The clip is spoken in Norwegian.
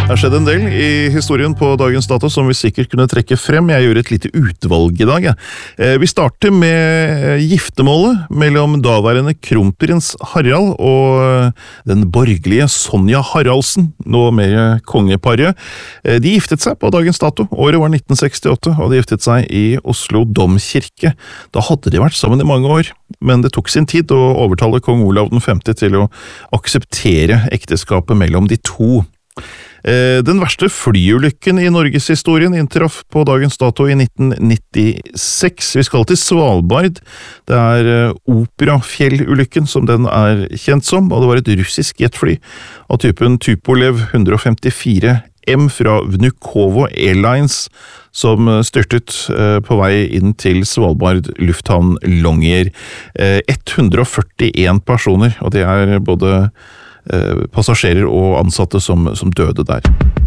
Det har skjedd en del i historien på dagens dato som vi sikkert kunne trekke frem. Jeg gjør et lite utvalg i dag. Vi starter med giftemålet mellom daværende kronprins Harald og den borgerlige Sonja Haraldsen, nå med kongeparet. De giftet seg på dagens dato. Året var 1968, og de giftet seg i Oslo domkirke. Da hadde de vært sammen i mange år, men det tok sin tid å overtale kong Olav den 5. til å akseptere ekteskapet mellom de to. Den verste flyulykken i Norges historien inntraff på dagens dato i 1996. Vi skal til Svalbard. Det Operafjellulykken som den kjent som, og det var et russisk jetfly av typen Tupolev 154 M fra Vnukovo Airlines som styrtet på vei inn til Svalbard lufthavn Longyear. 141 personer, og det både passasjerer og ansatte som døde der.